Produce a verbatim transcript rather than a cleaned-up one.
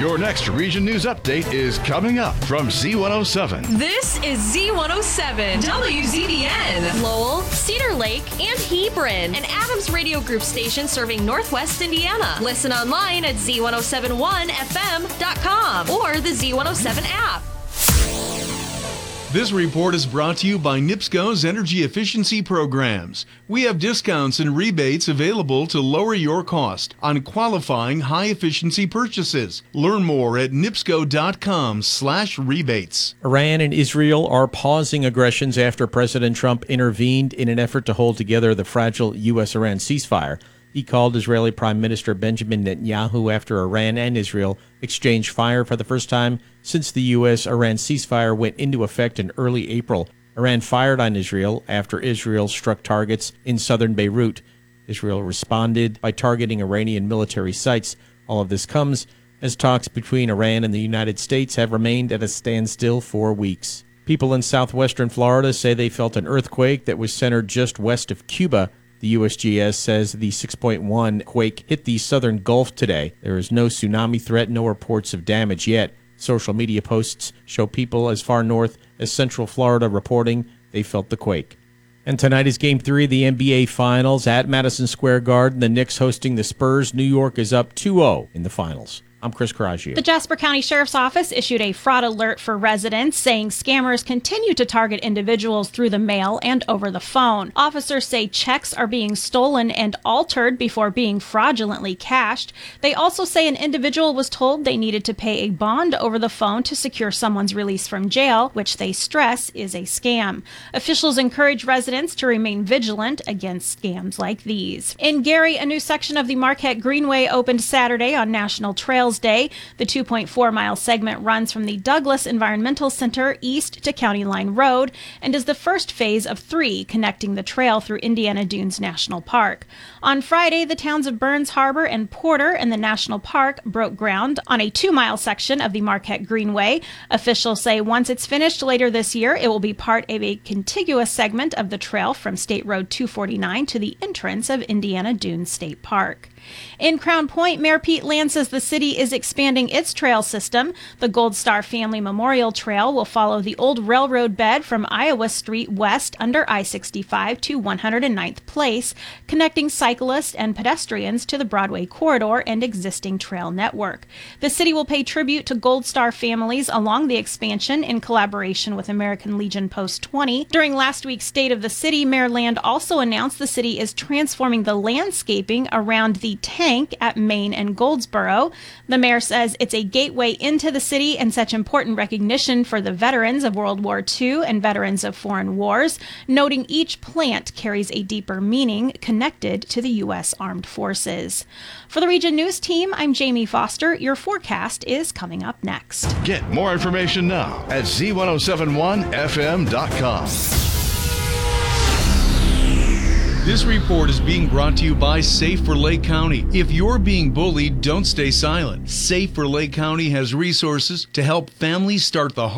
Your next Region News Update is coming up from Z one oh seven. This is Z one oh seven, W Z B N. Lowell, Cedar Lake, and Hebron. An Adams Radio Group station serving Northwest Indiana. Listen online at Z one oh seven one F M dot com or the Z one oh seven app. This report is brought to you by NIPSCO's Energy Efficiency Programs. We have discounts and rebates available to lower your cost on qualifying high-efficiency purchases. Learn more at nipsco.com slash rebates. Iran and Israel are pausing aggressions after President Trump intervened in an effort to hold together the fragile U S Iran ceasefire. He called Israeli Prime Minister Benjamin Netanyahu after Iran and Israel exchanged fire for the first time since the U S Iran ceasefire went into effect in early April. Iran fired on Israel after Israel struck targets in southern Beirut. Israel responded by targeting Iranian military sites. All of this comes as talks between Iran and the United States have remained at a standstill for weeks. People in southwestern Florida say they felt an earthquake that was centered just west of Cuba. The U S G S says the six point one quake hit the southern Gulf today. There is no tsunami threat, no reports of damage yet. Social media posts show people as far north as central Florida reporting they felt the quake. And tonight is Game three of the N B A Finals at Madison Square Garden. The Knicks hosting the Spurs. New York is up two oh in the finals. I'm Chris Coraggio. The Jasper County Sheriff's Office issued a fraud alert for residents, saying scammers continue to target individuals through the mail and over the phone. Officers say checks are being stolen and altered before being fraudulently cashed. They also say an individual was told they needed to pay a bond over the phone to secure someone's release from jail, which they stress is a scam. Officials encourage residents to remain vigilant against scams like these. In Gary, a new section of the Marquette Greenway opened Saturday on National Trails Day. The two point four mile segment runs from the Douglas Environmental Center east to County Line Road and is the first phase of three connecting the trail through Indiana Dunes National Park. On Friday, the towns of Burns Harbor and Porter and the National Park broke ground on a two mile section of the Marquette Greenway. Officials say once it's finished later this year, it will be part of a contiguous segment of the trail from State Road two forty-nine to the entrance of Indiana Dunes State Park. In Crown Point, Mayor Pete Land says the city is expanding its trail system. The Gold Star Family Memorial Trail will follow the old railroad bed from Iowa Street west under I sixty-five to one hundred ninth Place, connecting cyclists and pedestrians to the Broadway corridor and existing trail network. The city will pay tribute to Gold Star families along the expansion in collaboration with American Legion Post twenty. During last week's State of the City, Mayor Land also announced the city is transforming the landscaping around the tank at Main and Goldsboro. The mayor says it's a gateway into the city and such important recognition for the veterans of World War Two and veterans of foreign wars, noting each plant carries a deeper meaning connected to the U S Armed Forces. For the Region News Team, I'm Jamie Foster. Your forecast is coming up next. Get more information now at Z ten seventy-one F M dot com. This report is being brought to you by Safe for Lake County. If you're being bullied, don't stay silent. Safe for Lake County has resources to help families start the